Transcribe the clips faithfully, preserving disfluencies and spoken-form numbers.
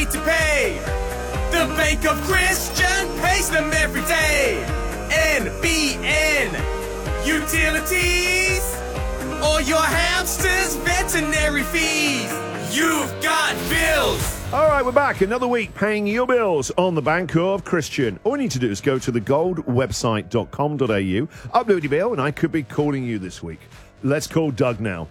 need to pay. The Bank of Christian pays them every day. N B N Utilities, or your hamster's veterinary fees. You've got bills. All right, we're back. Another week paying your bills on the Bank of Christian. All you need to do is go to the gold website dot com dot a u, upload your bill, and I could be calling you this week. Let's call Doug now.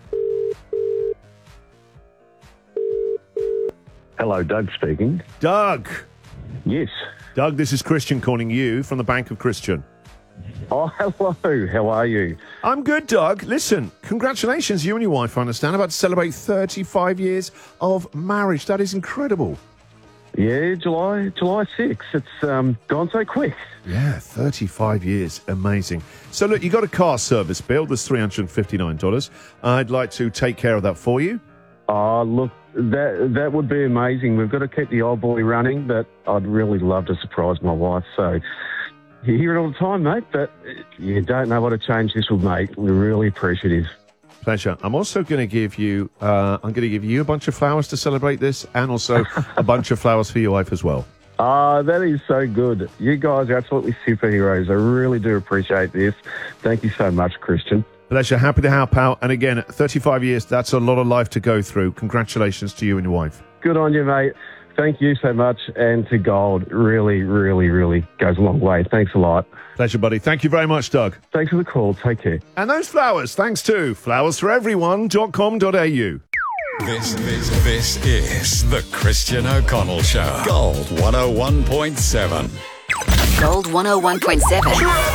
Hello, Doug speaking. Doug. Yes. Doug, this is Christian calling you from the Bank of Christian. Oh, hello. How are you? I'm good, Doug. Listen, congratulations. You and your wife, I understand, about to celebrate thirty-five years of marriage. That is incredible. Yeah, July July sixth. It's um, gone so quick. Yeah, thirty-five years. Amazing. So, look, you got a car service bill. That's three hundred fifty-nine dollars. I'd like to take care of that for you. Oh, look, that that would be amazing. We've got to keep the old boy running, but I'd really love to surprise my wife. So you hear it all the time, mate, but you don't know what a change this will make. We're really appreciative. Pleasure. I'm also going to give you, uh, I'm going to give you a bunch of flowers to celebrate this, and also a bunch of flowers for your wife as well. Ah, that is so good. You guys are absolutely superheroes. I really do appreciate this. Thank you so much, Christian. Pleasure. Happy to help out. And again, thirty-five years, that's a lot of life to go through. Congratulations to you and your wife. Good on you, mate. Thank you so much. And to Gold, really, really, really goes a long way. Thanks a lot. Pleasure, buddy. Thank you very much, Doug. Thanks for the call. Take care. And those flowers, thanks to flowers for everyone dot com dot a u. This, this, this is the Christian O'Connell Show. Gold one oh one point seven. Gold one oh one point seven.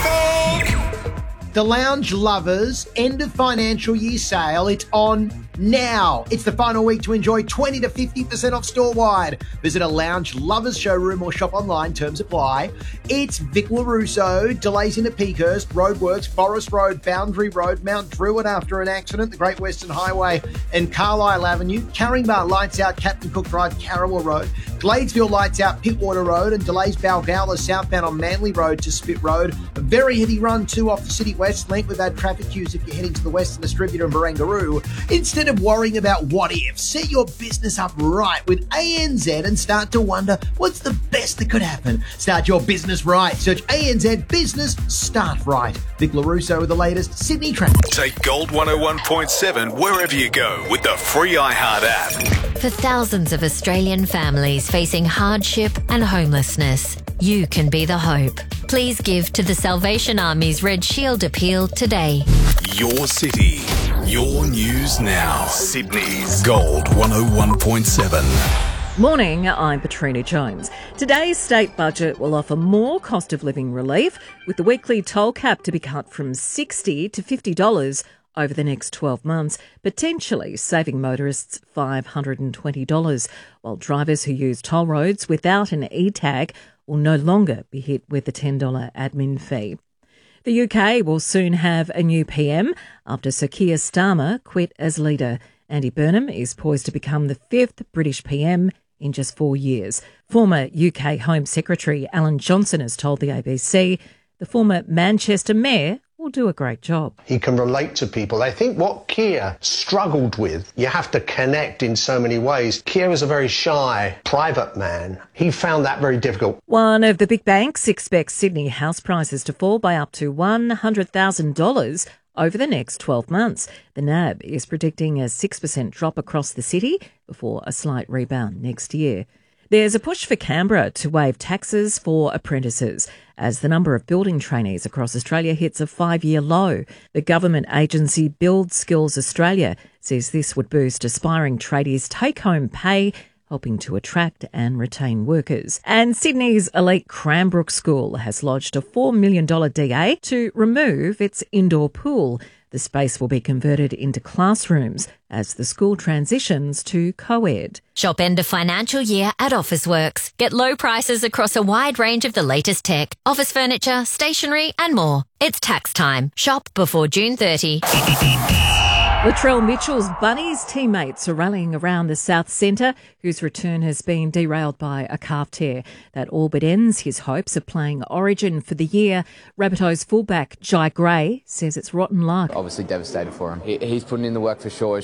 The Lounge Lovers end of financial year sale. It's on now. It's the final week to enjoy twenty to fifty percent off store-wide. Visit a Lounge Lovers showroom or shop online. Terms apply. It's Vic LaRusso, delays into Peakhurst, roadworks, Forest Road, Boundary Road, Mount Druitt after an accident, the Great Western Highway and Carlisle Avenue, Carringbar lights out, Captain Cook Drive, Carrawell Road, Gladesville lights out, Pittwater Road, and delays Balgowlah southbound on Manly Road to Spit Road. A very heavy run too off the City West link with that traffic queues if you're heading to the Western Distributor in Barangaroo. Instead of worrying about what if, set your business up right with A N Z and start to wonder what's the best that could happen. Start your business right. Search A N Z Business Start Right. Vic LaRusso with the latest Sydney traffic. Take Gold one oh one point seven wherever you go with the free iHeart app. For thousands of Australian families facing hardship and homelessness, you can be the hope. Please give to the Salvation Army's Red Shield appeal today. Your city, your news now. Sydney's Gold one oh one point seven. Morning, I'm Petrina Jones. Today's state budget will offer more cost of living relief, with the weekly toll cap to be cut from sixty dollars to fifty dollars over the next twelve months, potentially saving motorists five hundred twenty dollars, while drivers who use toll roads without an e-tag will no longer be hit with the ten dollars admin fee. The U K will soon have a new P M after Sir Keir Starmer quit as leader. Andy Burnham is poised to become the fifth British P M in just four years. Former U K Home Secretary Alan Johnson has told the A B C the former Manchester mayor will do a great job. He can relate to people. I think what Keir struggled with, you have to connect in so many ways. Keir was a very shy, private man. He found that very difficult. One of the big banks expects Sydney house prices to fall by up to one hundred thousand dollars over the next twelve months. The N A B is predicting a six percent drop across the city before a slight rebound next year. There's a push for Canberra to waive taxes for apprentices as the number of building trainees across Australia hits a five-year low. The government agency Build Skills Australia says this would boost aspiring tradies' take-home pay, helping to attract and retain workers. And Sydney's elite Cranbrook School has lodged a four million dollars D A to remove its indoor pool. The space will be converted into classrooms as the school transitions to co-ed. Shop end of financial year at Officeworks. Get low prices across a wide range of the latest tech, office furniture, stationery and more. It's tax time. Shop before June thirtieth. Latrell Mitchell's Bunnies teammates are rallying around the South Centre, whose return has been derailed by a calf tear. That all but ends his hopes of playing Origin for the year. Rabbitohs fullback Jai Gray says it's rotten luck. Obviously devastated for him. He, he's putting in the work for sure.